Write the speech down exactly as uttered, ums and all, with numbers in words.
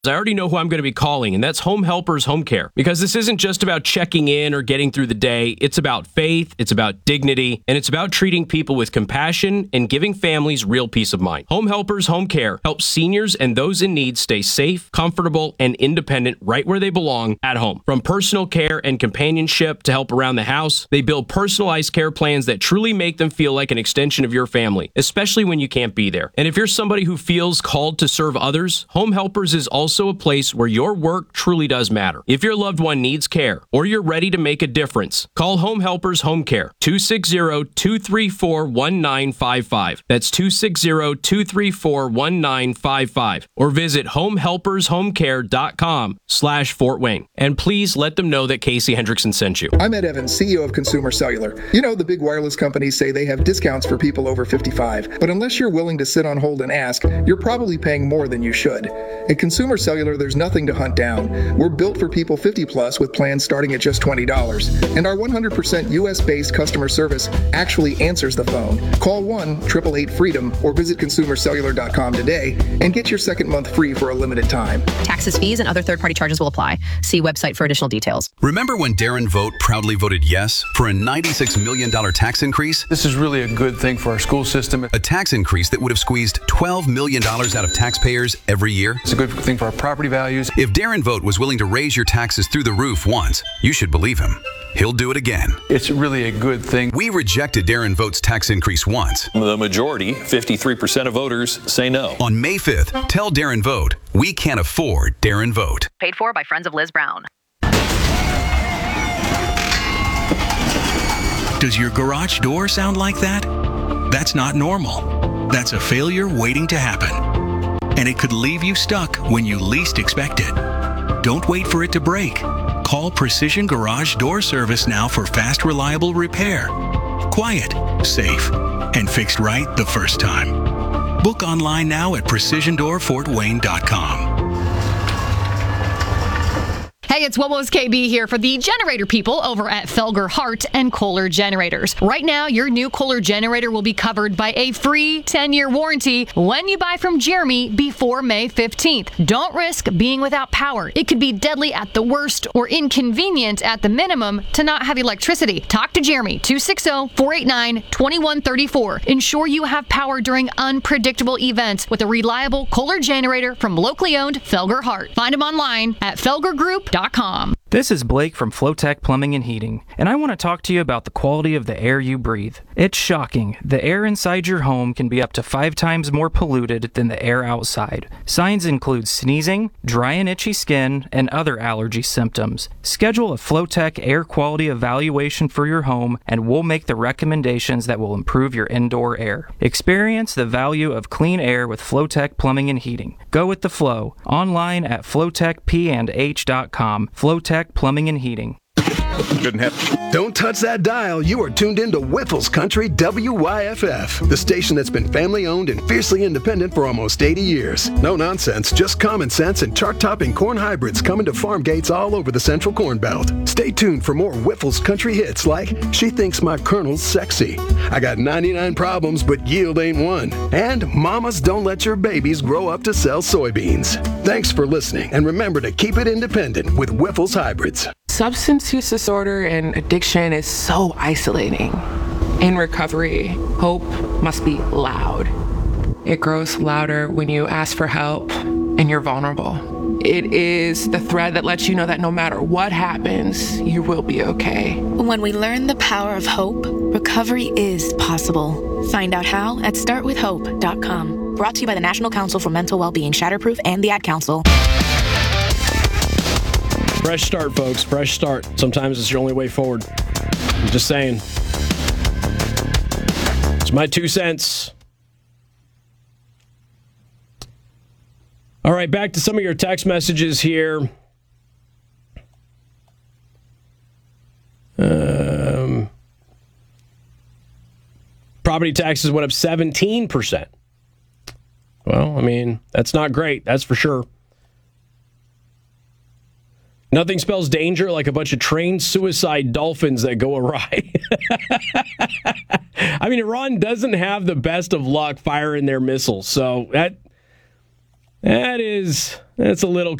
I already know who I'm going to be calling, and that's Home Helpers Home Care. Because this isn't just about checking in or getting through the day. It's about faith, it's about dignity, and it's about treating people with compassion and giving families real peace of mind. Home Helpers Home Care helps seniors and those in need stay safe, comfortable, and independent right where they belong at home. From personal care and companionship to help around the house, they build personalized care plans that truly make them feel like an extension of your family, especially when you can't be there. And if you're somebody who feels called to serve others, Home Helpers is also also a place where your work truly does matter. If your loved one needs care or you're ready to make a difference, call Home Helpers Home Care, two six zero, two three four, one nine five five. That's two six zero, two three four, one nine five five. Or visit homehelpershomecare.com slash Fort Wayne. And please let them know that Casey Hendrickson sent you. I'm Ed Evans, C E O of Consumer Cellular. You know, the big wireless companies say they have discounts for people over fifty-five, but unless you're willing to sit on hold and ask, you're probably paying more than you should. At Consumer Cellular, there's nothing to hunt down. We're built for people fifty plus with plans starting at just twenty dollars. And our one hundred percent U S based customer service actually answers the phone. Call one eight eight eight freedom or visit consumer cellular dot com today and get your second month free for a limited time. Taxes, fees, and other third-party charges will apply. See website for additional details. Remember when Darren Vogt proudly voted yes for a ninety-six million dollars tax increase? This is really a good thing for our school system. A tax increase that would have squeezed twelve million dollars out of taxpayers every year? It's a good thing for our property values. If Darren Vogt was willing to raise your taxes through the roof once, you should believe him. He'll do it again. It's really a good thing. We rejected Darren Vogt's tax increase once. The majority, fifty-three percent of voters, say no. On May fifth, tell Darren Vogt we can't afford Darren Vogt. Paid for by Friends of Liz Brown. Does your garage door sound like that? That's not normal. That's a failure waiting to happen. And it could leave you stuck when you least expect it. Don't wait for it to break. Call Precision Garage Door Service now for fast, reliable repair. Quiet, safe, and fixed right the first time. Book online now at precision door fort wayne dot com. Hey, it's Wobo's K B here for the generator people over at Felger Hart and Kohler Generators. Right now, your new Kohler generator will be covered by a free ten-year warranty when you buy from Jeremy before May fifteenth. Don't risk being without power. It could be deadly at the worst or inconvenient at the minimum to not have electricity. Talk to Jeremy, two six zero, four eight nine, two one three four. Ensure you have power during unpredictable events with a reliable Kohler generator from locally owned Felger Hart. Find them online at felger group dot com. This is Blake from Flowtech Plumbing and Heating, and I want to talk to you about the quality of the air you breathe. It's shocking. The air inside your home can be up to five times more polluted than the air outside. Signs include sneezing, dry and itchy skin, and other allergy symptoms. Schedule a Flowtech air quality evaluation for your home, and we'll make the recommendations that will improve your indoor air. Experience the value of clean air with Flowtech Plumbing and Heating. Go with the flow. Online at flowtech p and h dot com. Flowtech Plumbing and Heating. Couldn't have. Don't touch that dial. You are tuned into Whiffles Country W Y F F, the station that's been family-owned and fiercely independent for almost eighty years. No nonsense, just common sense and chart-topping corn hybrids coming to farm gates all over the Central Corn Belt. Stay tuned for more Whiffles Country hits like She Thinks My Colonel's Sexy, I Got ninety-nine Problems But Yield Ain't One, and Mamas Don't Let Your Babies Grow Up to Sell Soybeans. Thanks for listening, and remember to keep it independent with Whiffles Hybrids. Substance use disorder and addiction is so isolating. In recovery, hope must be loud. It grows louder when you ask for help and you're vulnerable. It is the thread that lets you know that no matter what happens, you will be okay. When we learn the power of hope, recovery is possible. Find out how at start with hope dot com. Brought to you by the National Council for Mental Wellbeing, Shatterproof, and the Ad Council. Fresh start, folks. Fresh start. Sometimes it's your only way forward. I'm just saying. It's my two cents. All right, back to some of your text messages here. Um, property taxes went up seventeen percent. Well, I mean, that's not great. That's for sure. Nothing spells danger like a bunch of trained suicide dolphins that go awry. I mean, Iran doesn't have the best of luck firing their missiles, so that that is It's a little